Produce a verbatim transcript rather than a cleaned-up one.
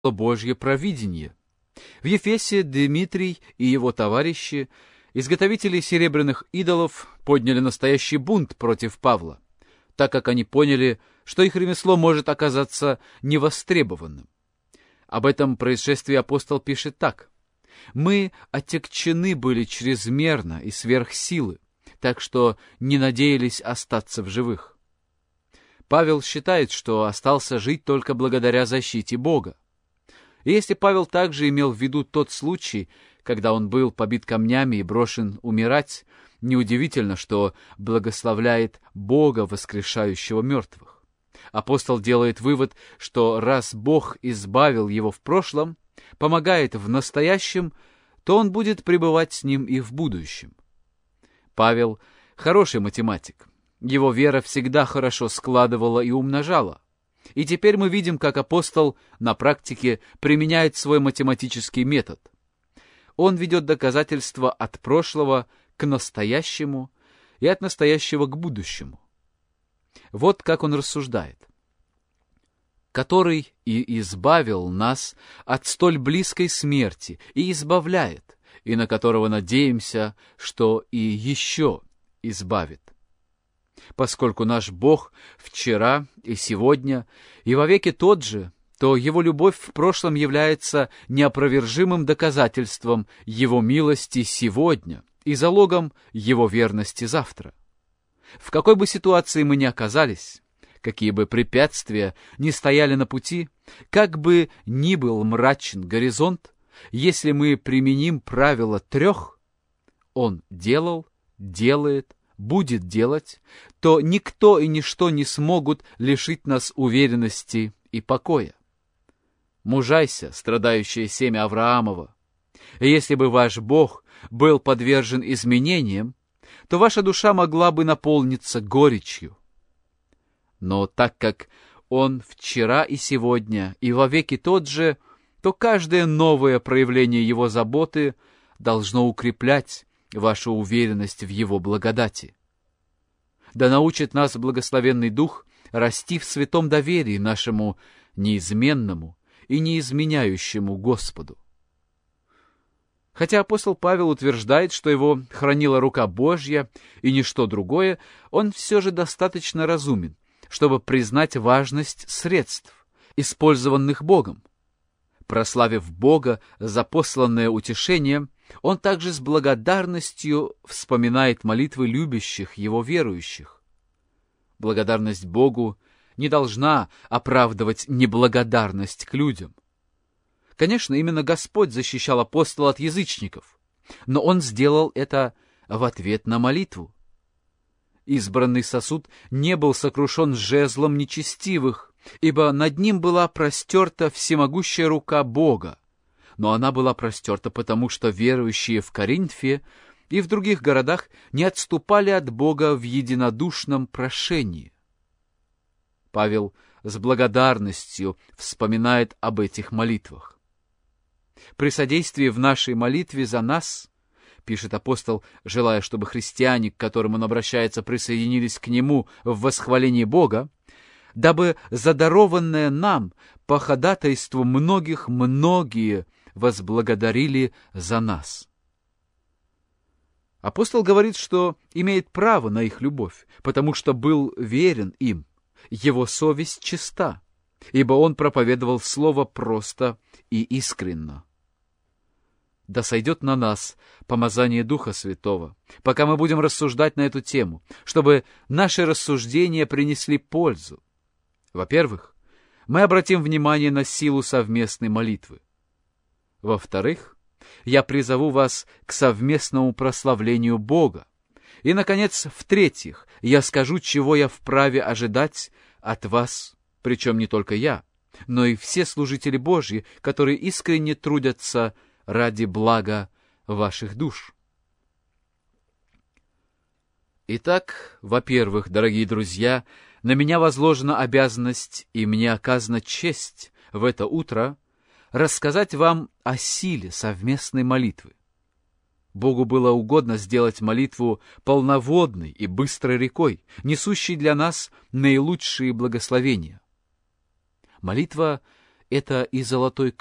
Божье провидение. В Ефесе Дмитрий и его товарищи, изготовители серебряных идолов, подняли настоящий бунт против Павла, так как они поняли, что их ремесло может оказаться невостребованным. Об этом происшествии апостол пишет так: «Мы отягчены были чрезмерно и сверх силы, так что не надеялись остаться в живых». Павел считает, что остался жить только благодаря защите Бога. И если Павел также имел в виду тот случай, когда он был побит камнями и брошен умирать, неудивительно, что благословляет Бога, воскрешающего мертвых. Апостол делает вывод, что раз Бог избавил его в прошлом, помогает в настоящем, то он будет пребывать с ним и в будущем. Павел — хороший математик. Его вера всегда хорошо складывала и умножала. И теперь мы видим, как апостол на практике применяет свой математический метод. Он ведет доказательства от прошлого к настоящему и от настоящего к будущему. Вот как он рассуждает: «Который и избавил нас от столь близкой смерти и избавляет, и на которого надеемся, что и еще избавит. Поскольку наш Бог вчера и сегодня и вовеки тот же, то Его любовь в прошлом является неопровержимым доказательством Его милости сегодня и залогом Его верности завтра. В какой бы ситуации мы ни оказались, какие бы препятствия ни стояли на пути, как бы ни был мрачен горизонт, если мы применим правило трех: Он делал, делает, будет делать, то никто и ничто не смогут лишить нас уверенности и покоя. Мужайся, страдающее семя Авраамова. И если бы ваш Бог был подвержен изменениям, то ваша душа могла бы наполниться горечью. Но так как Он вчера и сегодня и вовеки тот же, то каждое новое проявление Его заботы должно укреплять вашу уверенность в Его благодати. Да научит нас благословенный Дух расти в святом доверии нашему неизменному и неизменяющему Господу». Хотя апостол Павел утверждает, что его хранила рука Божья и ничто другое, он все же достаточно разумен, чтобы признать важность средств, использованных Богом. Прославив Бога за посланное утешение, он также с благодарностью вспоминает молитвы любящих Его верующих. Благодарность Богу не должна оправдывать неблагодарность к людям. Конечно, именно Господь защищал апостола от язычников, но Он сделал это в ответ на молитву. Избранный сосуд не был сокрушен жезлом нечестивых, ибо над ним была простерта всемогущая рука Бога, но она была простерта потому, что верующие в Коринфе и в других городах не отступали от Бога в единодушном прошении. Павел с благодарностью вспоминает об этих молитвах. «При содействии в нашей молитве за нас, — пишет апостол, желая, чтобы христиане, к которым он обращается, присоединились к нему в восхвалении Бога, дабы задарованное нам по ходатайству многих многие возблагодарили за нас». Апостол говорит, что имеет право на их любовь, потому что был верен им, его совесть чиста, ибо он проповедовал слово просто и искренно. Да сойдет на нас помазание Духа Святого, пока мы будем рассуждать на эту тему, чтобы наши рассуждения принесли пользу. Во-первых, мы обратим внимание на силу совместной молитвы. Во-вторых, я призову вас к совместному прославлению Бога. И, наконец, в-третьих, я скажу, чего я вправе ожидать от вас, причем не только я, но и все служители Божьи, которые искренне трудятся ради блага ваших душ. Итак, во-первых, дорогие друзья, на меня возложена обязанность и мне оказана честь в это утро рассказать вам о силе совместной молитвы. Богу было угодно сделать молитву полноводной и быстрой рекой, несущей для нас наилучшие благословения. Молитва это и золотой